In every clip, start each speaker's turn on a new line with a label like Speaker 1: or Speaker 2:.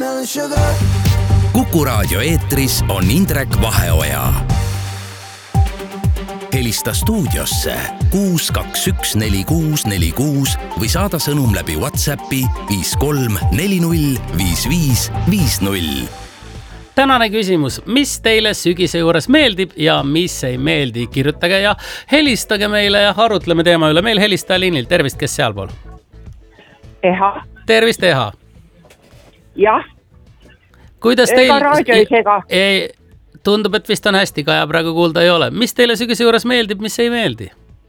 Speaker 1: brown sugar.
Speaker 2: Kuku raadio eetris on Indrek Vaheoja. Helista stuudiosse 6214646 või saada sõnum läbi WhatsAppi 53405550.
Speaker 3: Tänane küsimus, mis teile sügise juures meeldib ja mis ei meeldi? Kirjutage ja helistage meile ja arutleme teema üle. Meil helistaja liinil. Tervist, kes sealpool?
Speaker 4: Eha.
Speaker 3: Tervist, Eha.
Speaker 4: Jah.
Speaker 3: Kuidas teil...
Speaker 4: Ega raadio ei sega.
Speaker 3: Tundub, et vist on hästi, Kaja praegu kuulda ei ole. Mis teile sügise juures meeldib, mis ei meeldi?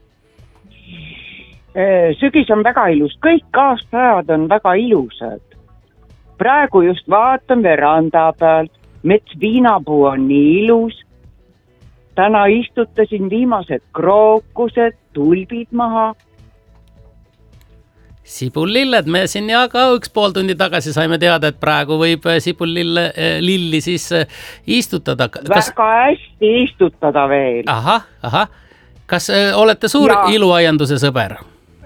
Speaker 4: Sügis on väga ilus. Kõik aastaajad on väga ilusad. Praegu just vaatan veranda pealt. Mets viinapuu on nii ilus. Täna istutasin viimased krookused, tulbid maha.
Speaker 3: Sibullilled, me siin ka 1,5 tundi tagasi saime teada, et praegu võib sibullilli siis istutada.
Speaker 4: Väga hästi istutada veel.
Speaker 3: Aha. Kas olete suur iluaianduse sõber?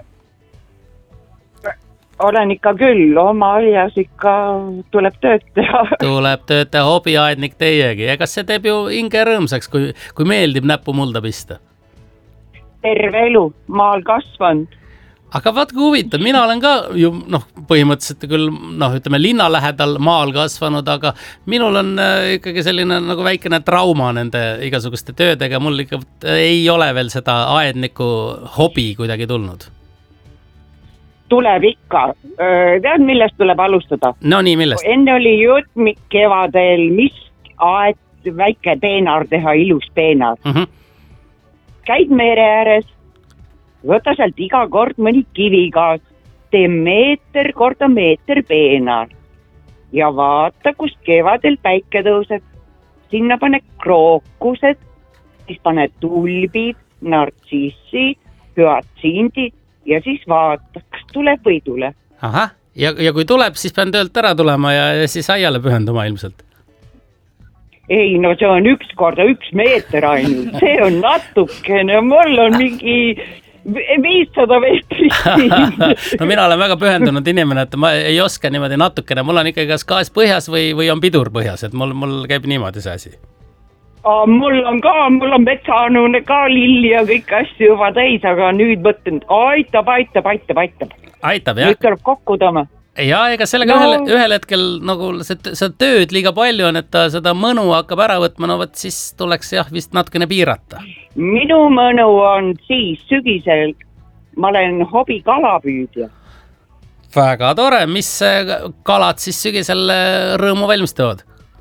Speaker 4: Olen ikka küll, oma aias ikka tuleb tööd teha.
Speaker 3: Tuleb tööd teha, hobiaednik teiegi. Ja kas see teeb ju hinge rõõmsaks, kui meeldib näppu mulda pista?
Speaker 4: Terve elu, maal kasvanud.
Speaker 3: Aga vaat kui huvitav, mina olen ka ju põhimõtteliselt küll ütleme linna lähedal maal kasvanud, aga minul on ikkagi selline nagu väikene trauma nende igasuguste töödega. Mul ikka ei ole veel seda aedniku hobi kuidagi tulnud.
Speaker 4: Tuleb ikka. Tead, millest tuleb alustada?
Speaker 3: No nii, millest?
Speaker 4: Enne oli jutt kevadel, mis aed väike peenar teha, ilus peenar. Käid mere ääres, võta sealt iga kord mõni kivigaas, tee meeter korda meeter peenar ja vaata, kust kevadel päike tõuseb. Sinna pane krookused, siis pane tulbid, nartsissi, hüatsindid ja siis vaata, kas tuleb või tule.
Speaker 3: Aha, ja kui tuleb, siis pean töölt ära tulema ja siis aiale pühenduma ilmselt.
Speaker 4: Ei, no see on 1 korda 1 meeter ainult. See on natukene, mul on mingi 500 meetrit.
Speaker 3: No mina olen väga pühendunud inimene, et ma ei oska niimoodi natukene. Mul on ikkagi kas gaas põhjas või on pidur põhjas, et mul käib niimoodi see asi.
Speaker 4: Mul on metsaanune ka lilli ja kõik asju juba täis, aga nüüd mõtlen, aitab.
Speaker 3: Aitab, jah?
Speaker 4: Nüüd tuleb kokku tõma.
Speaker 3: Ja ega sellega ühel hetkel nagu see tööd liiga palju on, et ta seda mõnu hakkab ära võtma, siis tuleks vist natukene piirata.
Speaker 4: Minu mõnu on siis sügisel, ma olen hobi kalapüüdja.
Speaker 3: Väga tore, mis kalad siis sügisel rõõmu valmistavad?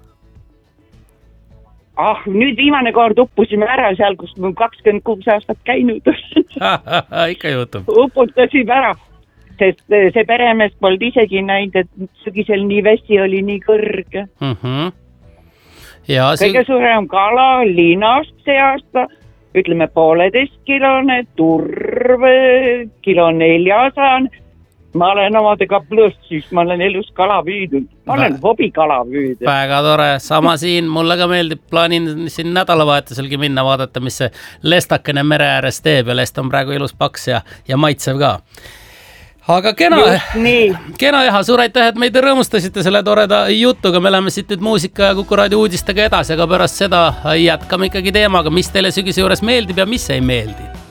Speaker 4: Nüüd viimane kord uppusime ära seal, kus me 26 aastat käinud.
Speaker 3: Ikka juhtub.
Speaker 4: Uputasime ära. Sest see peremees polnud isegi näinud, et sügisel nii vesi oli nii kõrge. Kõige suurem kala linast see aasta, ütleme 1,5 kilone, turv, 1,4 kilo. Ma olen omadega plõssis, ma olen elus kala püüdnud. Ma olen hobi kala püüdnud.
Speaker 3: Väga tore, sama siin, mulle ka meeldib, plaanin siin nädalavahetuselgi minna vaadata, mis see lestakene mere ääres teeb ja lest on praegu ilus paks ja maitsev ka. Aga kena, suur aitäh, et meid rõõmustasite selle toreda jutuga. Me läheme siit nüüd muusika ja Kuku raadio uudistega edasi, aga pärast seda jätkame ikkagi teemaga, mis teile sügise juures meeldib ja mis ei meeldi.